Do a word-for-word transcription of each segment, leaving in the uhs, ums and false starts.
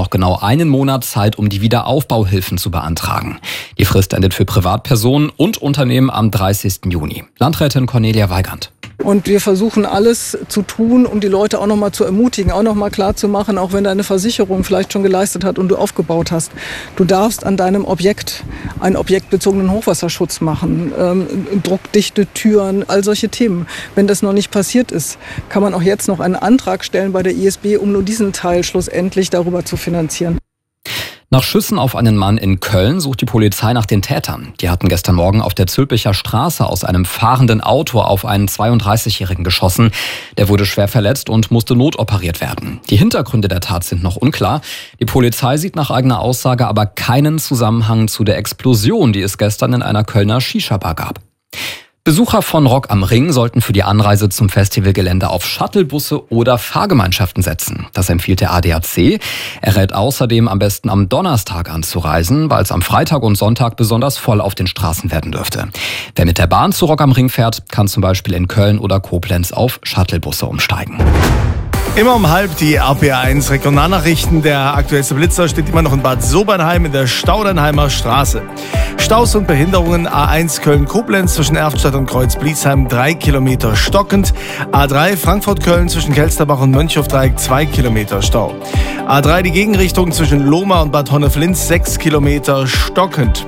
noch genau einen Monat Zeit, um die Wiederaufbauhilfen zu beantragen. Die Frist endet für Privatpersonen und Unternehmen am dreißigsten Juni. Landrätin Cornelia Weigand. Und wir versuchen alles zu tun, um die Leute auch noch mal zu ermutigen, auch noch mal klar zu machen, auch wenn deine Versicherung vielleicht schon geleistet hat und du aufgebaut hast. Du darfst an deinem Objekt einen objektbezogenen Hochwasserschutz machen, ähm, druckdichte Türen, all solche Themen. Wenn das noch nicht passiert ist, kann man auch jetzt noch einen Antrag stellen bei der I S B, um nur diesen Teil schlussendlich darüber zu finanzieren. Nach Schüssen auf einen Mann in Köln sucht die Polizei nach den Tätern. Die hatten gestern Morgen auf der Zülpicher Straße aus einem fahrenden Auto auf einen zweiunddreißigjährigen geschossen. Der wurde schwer verletzt und musste notoperiert werden. Die Hintergründe der Tat sind noch unklar. Die Polizei sieht nach eigener Aussage aber keinen Zusammenhang zu der Explosion, die es gestern in einer Kölner Shisha-Bar gab. Besucher von Rock am Ring sollten für die Anreise zum Festivalgelände auf Shuttlebusse oder Fahrgemeinschaften setzen. Das empfiehlt der A D A C. Er rät außerdem, am besten am Donnerstag anzureisen, weil es am Freitag und Sonntag besonders voll auf den Straßen werden dürfte. Wer mit der Bahn zu Rock am Ring fährt, kann zum Beispiel in Köln oder Koblenz auf Shuttlebusse umsteigen. Immer um halb die R P R eins Regionalnachrichten. Der aktuellste Blitzer steht immer noch in Bad Sobernheim in der Staudernheimer Straße. Staus und Behinderungen: A eins Köln-Koblenz zwischen Erftstadt und Kreuz-Bliesheim drei Kilometer stockend. A drei Frankfurt-Köln zwischen Kelsterbach und Mönchhofdreieck zwei Kilometer Stau. A drei die Gegenrichtung zwischen Lohmar und Bad Honnef-Linz sechs Kilometer stockend.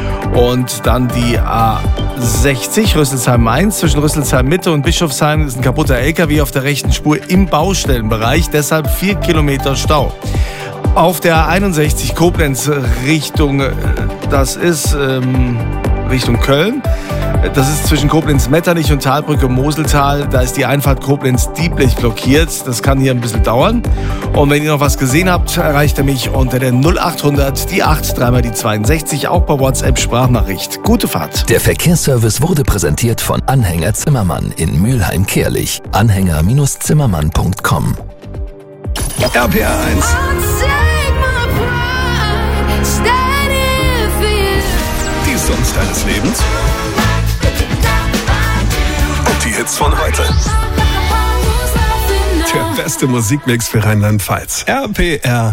Und dann die A sechzig Rüsselsheim-Mainz zwischen Rüsselsheim-Mitte und Bischofsheim ist ein kaputter L K W auf der rechten Spur im Baustellenbereich, deshalb vier Kilometer Stau. Auf der A einundsechzig Koblenz Richtung, das ist ähm, Richtung Köln. Das ist zwischen Koblenz-Metternich und Talbrücke Moseltal. Da ist die Einfahrt Koblenz-Dieblich blockiert. Das kann hier ein bisschen dauern. Und wenn ihr noch was gesehen habt, erreicht ihr mich unter der null achthundert, die acht, dreimal die zweiundsechzig, auch bei WhatsApp Sprachnachricht. Gute Fahrt. Der Verkehrsservice wurde präsentiert von Anhänger Zimmermann in Mülheim-Kehlich. Anhänger Zimmermann punkt com. R P R eins. Die Songs deines Lebens. Und die Hits von heute. Der beste Musikmix für Rheinland-Pfalz. R P R